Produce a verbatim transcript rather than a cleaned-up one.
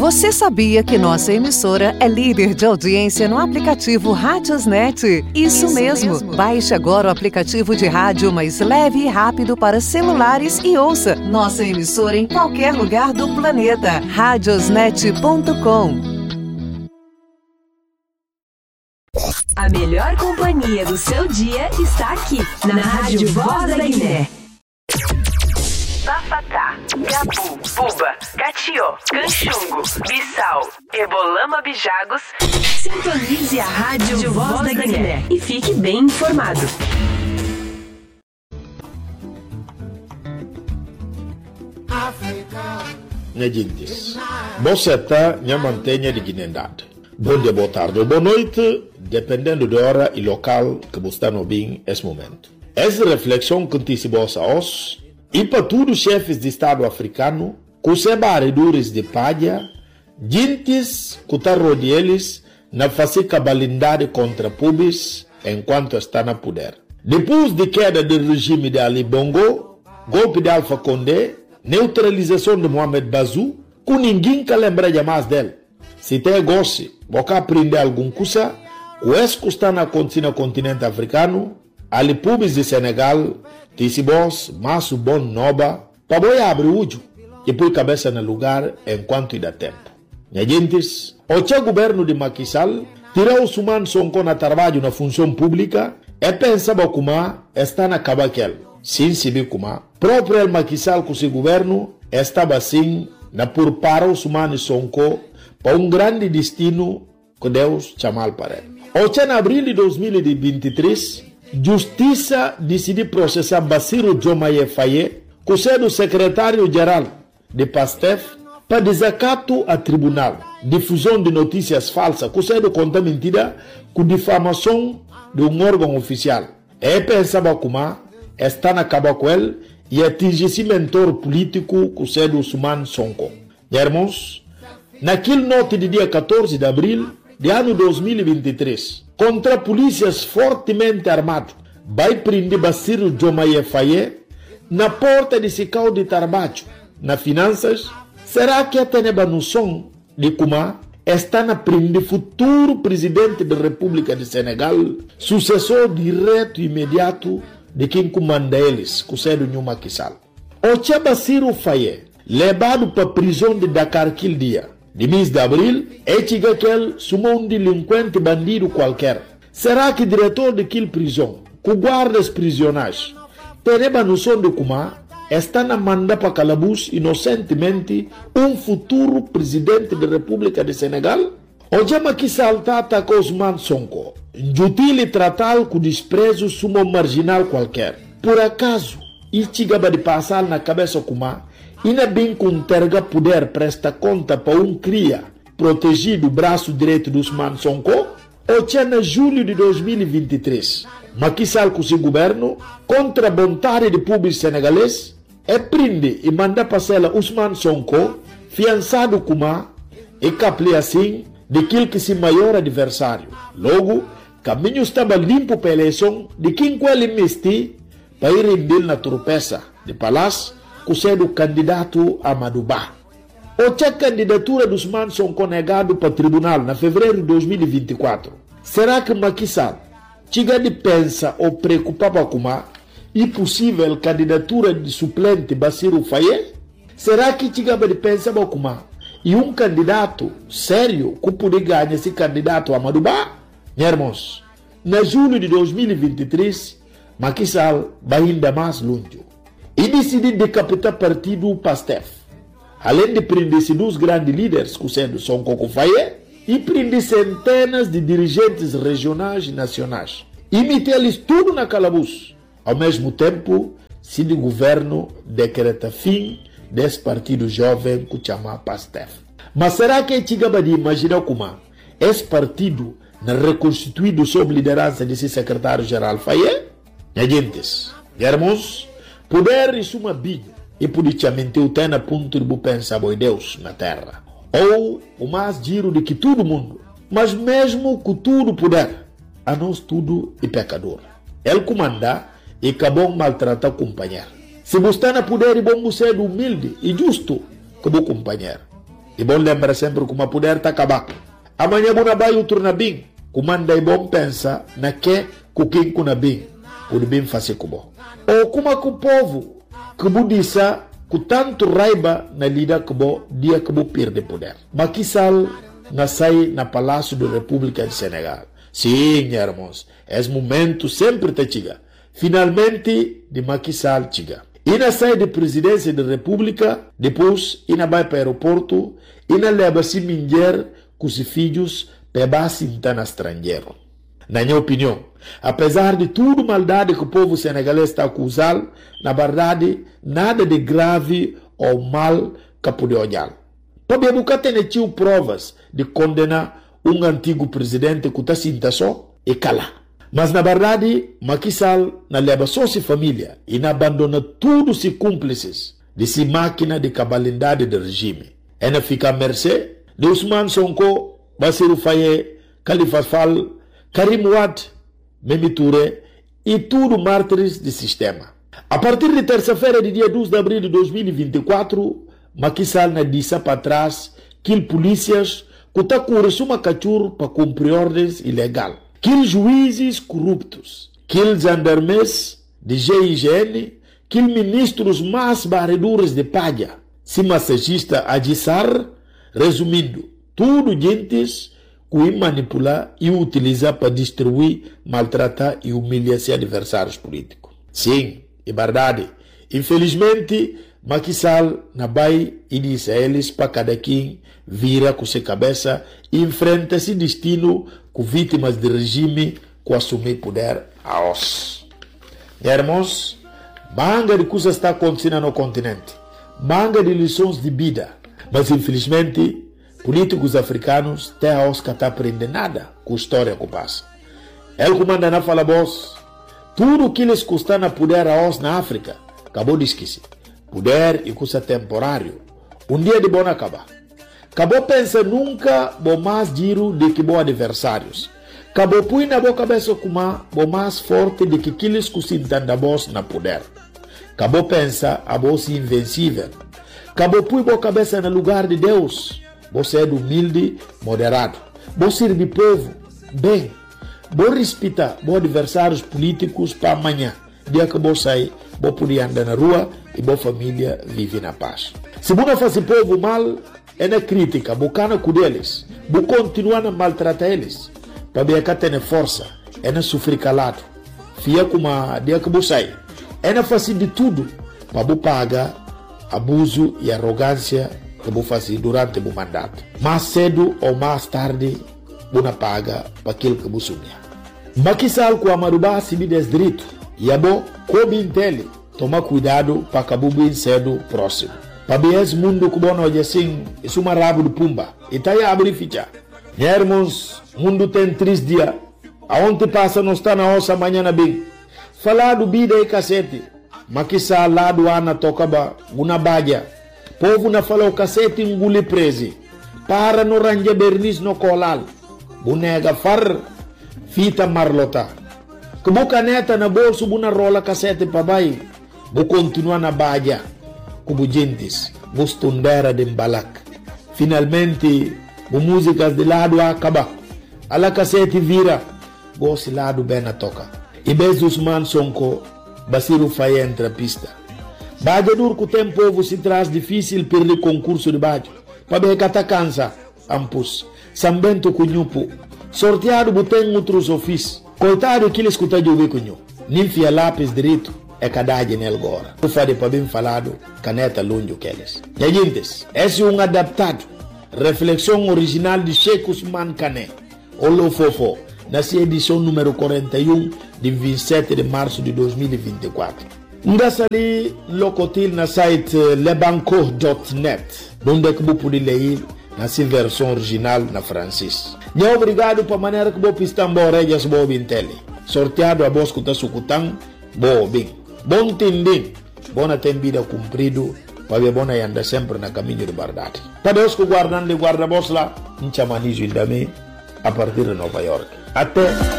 Você sabia que nossa emissora é líder de audiência no aplicativo Radiosnet? Isso, Isso mesmo. mesmo. Baixe agora o aplicativo de rádio mais leve e rápido para celulares e ouça nossa emissora em qualquer lugar do planeta. radiosnet ponto com. A melhor companhia do seu dia está aqui, na Rádio Voz da Guiné. Bafatá, Gabu, Buba, Catió, Canchungo, Bissau, Ebolama, Bijagos. Sintonize a Rádio Voz da Guiné e fique bem informado. Minha gente, você está na mantenha de Guiné-Dade. Bom dia, boa tarde ou boa noite, dependendo da hora e local que você está no bem nesse momento. Essa reflexão que te se bossa hoje e para todos os chefes de Estado africano, que os barredores de palha, gentes que estão rodeados na fazer cabalindade contra pubis enquanto está na poder. Depois de queda do regime de Ali Bongo, golpe de Alpha Condé, neutralização de Mohamed Bazoum, que ninguém quer lembrar mais dele. Se tem gosto, você aprender alguma coisa, o esse que está acontecendo no continente africano, ali pubis de Senegal, Tissibos, Masso Bon Noba, para boi abrir o olho e pôr cabeça no lugar enquanto dá tempo. Minha gentes, o teu governo de Macky Sall tirou o Ousmane Sonko na trabalho na função pública e pensava como está na cabaquel. Sim, se vê como próprio Macky Sall com seu governo estava assim na por para o Ousmane Sonko para um grande destino que Deus chamou para ele. O em abril de dois mil e vinte e três, Justiça decidiu processar Bassirou Diomaye Faye, que é o secretário-geral de PASTEF, para desacato a tribunal, difusão de notícias falsas, que é conta mentira, com difamação de um órgão oficial. É pensava como está na caba com ele e atingir esse mentor político, que é o Ousmane Sonko. Irmãos, naquele noite de dia quatorze de abril de ano dois mil e vinte e três, contra polícias fortemente armados, vai prender Bassirou Diomaye Faye na porta de Sicau de Tarbacho, na finanças. Será que a teneba noção de como está na prender futuro presidente da República de Senegal, sucessor direto e imediato de quem comanda eles, que é o Macky Sall? O tia Bassirou Faye, levado para a prisão de Dakar aquele dia, de mês de abril, é que ele sumou um delinquente bandido qualquer. Será que o diretor daquela prisão, que guarda os prisioneiros, tem a noção de como está na manda para calabouço inocentemente um futuro presidente da República de Senegal? O Macky Sall atacou Ousmane Sonko, injutil e tratá-lo com desprezo sumo marginal qualquer. Por acaso, e chegava de passar na cabeça como e não bem com terga poder presta conta para um cria protegido o braço direito do Ousmane Sonko? Ou tinha em julho de dois mil e vinte e três, Macky Sall com seu governo, contra a vontade de público senegalês, é prende e manda passar Ousmane Sonko, fiançado como e capli assim daquele que se maior adversário. Logo, caminho estava limpo para a eleição de quem com ele mesti para ir render na tropeça de palácio, que é o candidato Amadou Ba. O que a candidatura dos Ousmane Sonko negado para o tribunal na fevereiro de dois mil e vinte e quatro. Será que Macky Sall chega de pensa ou preocupava com a impossível candidatura de suplente Bassirou Faye? Será que chega de pensar com a e um candidato sério que poderia ganhar esse candidato Amadou Ba? Meus irmãos, na julho de dois mil e vinte e três, Macky Sall vai ainda mais longe e decidiu decapitar o partido PASTEF. Além de prender dois grandes líderes, que sendo Sonko Faye, e prender centenas de dirigentes regionais e nacionais. E meter-lhes tudo na calabouço. Ao mesmo tempo, se o governo decreta fim desse partido jovem que chama PASTEF. Mas será que é chegava de imaginar como esse partido não reconstituído sob liderança desse secretário-geral Faye? Minha gentes, irmãos, poder isso uma binho e politicamente o tem a ponto de pensar boi Deus na terra. Ou o mais giro de que todo mundo, mas mesmo com tudo poder, a nós tudo é pecador. Ele comanda e acabou maltratar o companheiro. Se você está na poder e bom você é humilde e justo, que bom companheiro. E bom lembra sempre como a poder tá acabar. Amanhã bona vai outro na bem. Comanda e bom pensa na que cuquim com na bem. O de bem fazer como. Ou como que o povo que budissa com tanto raiva na lida que bo dia que bo perde poder. Makisal na sai na Palácio da República de Senegal. Sim, irmãos, é momento sempre te chega. Finalmente de Makisal chega. E na sai de presidência da República, depois ina vai para o aeroporto, ina leva se minher com os filhos para base no estrangeiro. Na minha opinião, apesar de tudo maldade que o povo senegalês está acusando, na verdade, nada de grave ou mal que pode olhar. Para nunca ter tido provas de condenar um antigo presidente que está sinta só e cala. Mas na verdade, Macky Sall na leva só sua família e na abandona todos os cúmplices de sua máquina de cabalidade do regime. E na fica à mercê de Ousmane Sonko, Bassirou Faye, Khalifa Sall, Karim Wade, Mimi Touré e tudo mártires do sistema. A partir de terça-feira, de dia doze de abril de dois mil e vinte e quatro, Macky Sall na disse para trás que polícias que estão com uma cachorro para cumprir ordens ilegais. Que juízes corruptos, que gendarmes de G I G N, que ministros mais barredores de palha, se massagista Adissar, resumindo, tudo gentes que manipular e utilizar para destruir, maltratar e humilhar seus adversários políticos. Sim, é verdade. Infelizmente, Macky Sall na vai e disse a eles para cada quem vira com sua cabeça e enfrenta esse destino com vítimas do regime que assumir poder a os. Irmãos, manga de coisas está acontecendo no continente, manga de lições de vida, mas infelizmente políticos africanos até a os que não aprendem nada com a história que passa. Ele comanda na fala boss, tudo que eles custam na poder a os na África, acabou de esquecer. Poder e custa temporário. Um dia de bom acabar. Acabou pensa nunca bom mais giro do que bom adversários. Acabou põe na boa cabeça como bom mais forte do que aqueles que se entendem boss na poder. Acabou pensa a boss invencível. Acabou põe boa cabeça no lugar de Deus. Você é humilde, moderado. Você serve povo, bem. Você respeita bom adversários políticos para amanhã. Dia que você sai, você pode andar na rua e boa família vive na paz. Se você não faz povo mal, é na crítica, bocana com eles, você continua a maltratar eles, para ver que tem força, é na sofrer calado, fia como a dia que você sai, é na fazer de tudo, para você pagar abuso e arrogância que você faz durante o mandato. Mais cedo ou mais tarde, você paga para aquilo que você sonha. Macky Sall com a Marubá se me desdireito, e é bom, como entende, toma cuidado para acabar bem cedo próximo. Para ver esse mundo que bom hoje assim, isso é uma rabo de pumba. E está aí a abrir ficha. Irmãos, o mundo tem três dias. Aonde passa não está na nossa manhã bem. Falar do vida e cacete. Macky Sall lá do Ana tocaba, uma badia. Povo na fala o cacete engole preso. Para no range bernis no colal. Bonega far, fita marlota. Que boca neta na bolso, buna rola cacete para baixo. Vou continuar na badia. Como gentes, gostondera de embalak. Finalmente, as músicas de lado acaba. A la cassete vira, gosto lado bem a toca. E bem Ousmane Sonko, Bassirou Faye entra a pista. Badia dur que o tempo povo se traz difícil perder concurso de badia. Para ver que cansa, ampus. Sambento cunhupo. Sorteado botem outros ofícios. Coitado que ele escuta de ouvir cunhu. Ninfia lápis direito. É cadagem nele agora. Eu falei para bem falado, caneta longe que eles. E gente, esse é um adaptado. Reflexão original de Sheikh Ousmane Kane. Olo Fofo, nessa edição número quarenta e um de vinte e sete de março de dois mil e vinte e quatro. Ndassa ali, locotil na site lebanco ponto net, onde é que você pode ler nessa versão original na francês. E obrigado para a maneira que você pista regias boa bintele. Sorteado a voz que está sucutando, boa bem. Bom entender, bona tem vida cumprido, para ver bona anda sempre na caminho de verdade. Para Deus que guardando de guarda-voz lá, em chamanizo também, a partir de Nova York. Até